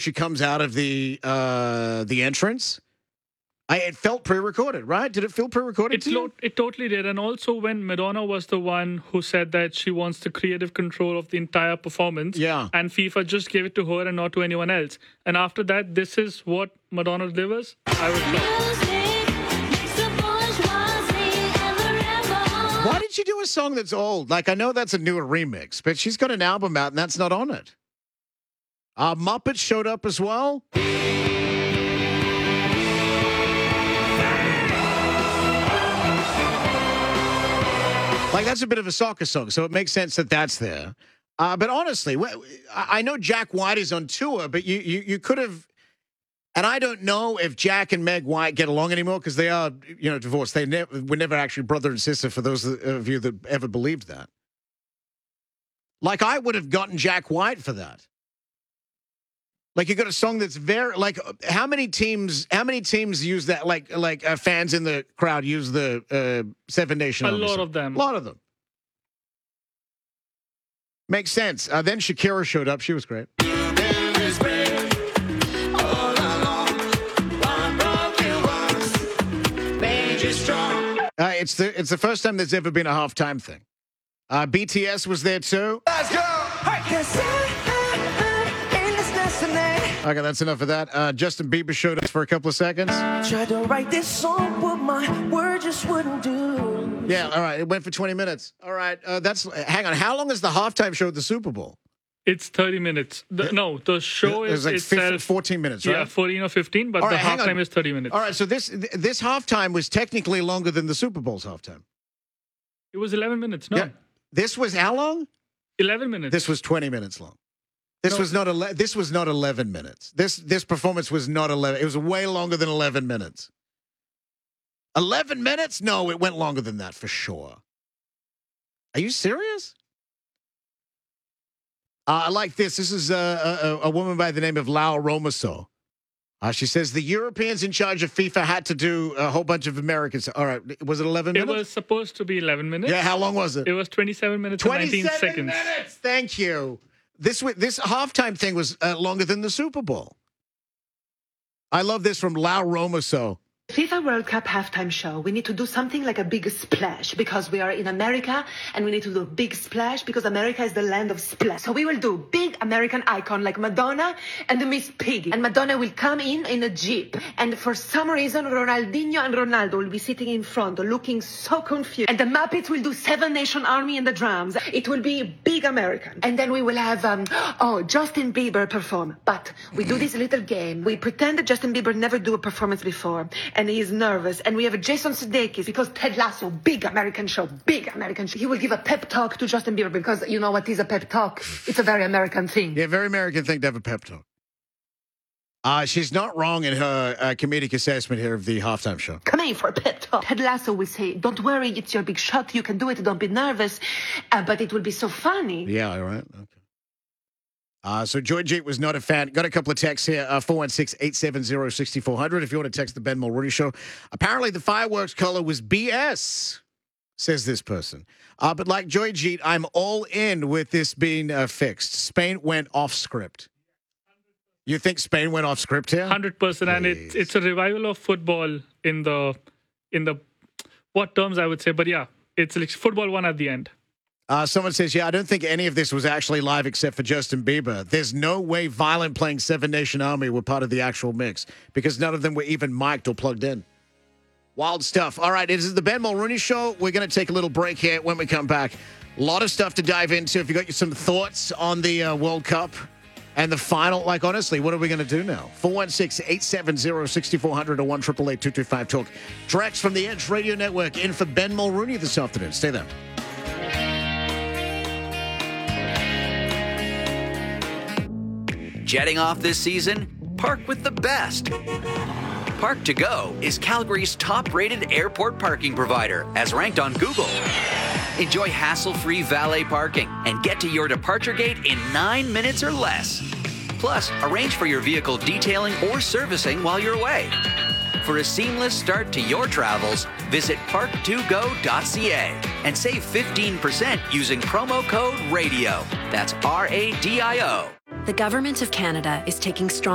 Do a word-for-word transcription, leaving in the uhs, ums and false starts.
she comes out of the uh, the entrance. I, it felt pre-recorded, right? Did it feel pre-recorded It, to you? lo- it totally did. And also when Madonna was the one who said that she wants the creative control of the entire performance, Yeah. and FIFA just gave it to her and not to anyone else. And after that, this is what Madonna delivers. I was shocked. Why did she do a song that's old? Like, I know that's a newer remix, but she's got an album out and that's not on it. Uh, Muppets showed up as well. Like, that's a bit of a soccer song, so it makes sense that that's there. Uh, but honestly, wh- I I know Jack White is on tour, but you you, you could have, and I don't know if Jack and Meg White get along anymore because they are, you know, divorced. They ne- were never actually brother and sister, for those of you that ever believed that. Like, I would have gotten Jack White for that. Like, you got a song that's very, like, how many teams, how many teams use that, like, like uh, fans in the crowd use the uh, Seven Nation A Army lot song? of them. A lot of them. Makes sense. Uh, then Shakira showed up. She was great. Uh, it's the it's the first time there's ever been a halftime thing. Uh, B T S was there too. Let's go! Okay, that's enough of that. Uh, Justin Bieber showed up for a couple of seconds. Tried to write this song, but my word just wouldn't do. Yeah, all right. It went for twenty minutes. All right. Uh, that's hang on. How long is the halftime show at the Super Bowl? It's thirty minutes. The, no, the show It was is like itself, fifteen, fourteen minutes, right? Yeah, fourteen or fifteen, but All the right, hang on. halftime is thirty minutes. All right. So this this halftime was technically longer than the Super Bowl's halftime. It was eleven minutes. No, Yeah. This was how long? eleven minutes. This was twenty minutes long. This No. was not ele- This was not eleven minutes. This this performance was not eleven. It was way longer than eleven minutes. Eleven minutes? No, it went longer than that for sure. Are you serious? Uh, I like this. This is uh, a, a woman by the name of Lau Romaso. Uh, she says the Europeans in charge of FIFA had to do a whole bunch of Americans. All right, was it eleven It minutes? was supposed to be eleven minutes. Yeah, how long was it? It was twenty-seven minutes and nineteen twenty-seven seconds. minutes. Thank you. This wa- this halftime thing was uh, longer than the Super Bowl. I love this from Lau Romaso. FIFA World Cup halftime show, we need to do something like a big splash because we are in America and we need to do a big splash because America is the land of splash. So we will do big American icon like Madonna and the Miss Piggy. And Madonna will come in in a Jeep. And for some reason, Ronaldinho and Ronaldo will be sitting in front looking so confused. And the Muppets will do Seven Nation Army and the drums. It will be big American. And then we will have, um, oh, Justin Bieber perform. But we do this little game. We pretend that Justin Bieber never do a performance before. And he's nervous. And we have Jason Sudeikis because Ted Lasso, big American show, big American show. He will give a pep talk to Justin Bieber because you know what is a pep talk? It's a very American thing. Yeah, very American thing to have a pep talk. Uh, she's not wrong in her uh, comedic assessment here of the halftime show. Come in for a pep talk. Ted Lasso will say, don't worry, it's your big shot. You can do it. Don't be nervous. Uh, but it will be so funny. Yeah, all right. Okay. Uh, so Joy Jeet was not a fan. Got a couple of texts here. Uh, four one six, eight seven zero, six four zero zero if you want to text the Ben Mulrooney Show. Apparently the fireworks color was B S, says this person. Uh, but like Joy Jeet, I'm all in with this being uh, fixed. Spain went off script. You think Spain went off script here? one hundred percent. And it, it's a revival of football in the, in the, what terms I would say. But yeah, it's like football one at the end. Uh, someone says, yeah, I don't think any of this was actually live except for Justin Bieber. There's no way Violent playing Seven Nation Army were part of the actual mix because none of them were even mic'd or plugged in. Wild stuff. All right, this is the Ben Mulrooney Show. We're going to take a little break here. When we come back, a lot of stuff to dive into. If you got some thoughts on the uh, World Cup and the final, like, honestly, what are we going to do now? four one six, eight seven zero, six four zero zero or one eight eight eight, two two five, talk. Drex from the Edge Radio Network in for Ben Mulrooney this afternoon. Stay there. Jetting off this season? Park with the best. Park to Go is Calgary's top-rated airport parking provider, as ranked on Google. Enjoy hassle-free valet parking and get to your departure gate in nine minutes or less. Plus, arrange for your vehicle detailing or servicing while you're away. For a seamless start to your travels, visit park to go dot c a and save fifteen percent using promo code RADIO. That's R A D I O. The Government of Canada is taking strong